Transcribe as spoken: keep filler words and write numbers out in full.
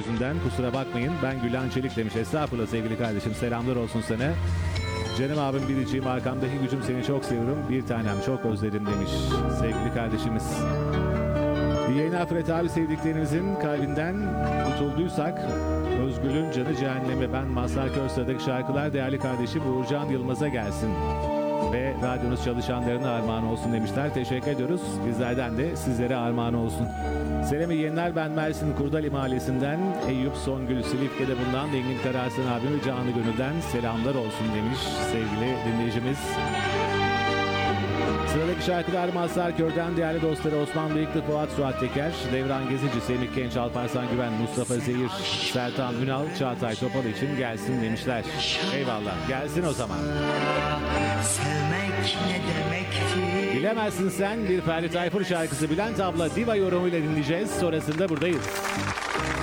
yüzünden kusura bakmayın. Ben Gülen Çelik demiş. Estağfurullah sevgili kardeşim. Selamlar olsun sana. Canım abim biriciğim, arkamdaki gücüm, seni çok seviyorum. Bir tanem, çok özledim demiş sevgili kardeşimiz. İyi yayınlar Fırat abi, sevdiklerinizin kalbinden tutulduysak Özgül'ün canı cehenneme, ben Mazhar Körsa'daki şarkılar değerli kardeşim Uğurcan Yılmaz'a gelsin ve radyonuz çalışanlarına armağan olsun demişler. Teşekkür ediyoruz. Bizlerden de sizlere armağan olsun. Selam iyi yayınlar, ben Mersin Kurdali Mahallesi'nden Eyüp Songül. Silifke'de bulunan Engin Kararsın abime canı gönülden selamlar olsun demiş sevgili dinleyicimiz. Sıradaki şarkılar Mazhar Kör'den değerli dostları Osman Bıyıklı, Fuat Suat Teker, Devran Gezici, Semih Genç, Alparslan Güven, Mustafa Zehir, Sertan Ünal, Çağatay Topal için gelsin demişler. Eyvallah, gelsin o zaman. Sevmek ne demektir? Bilemezsin sen, bir Ferdi Tayfur şarkısı Bülent abla diva yorumuyla dinleyeceğiz. Sonrasında buradayız.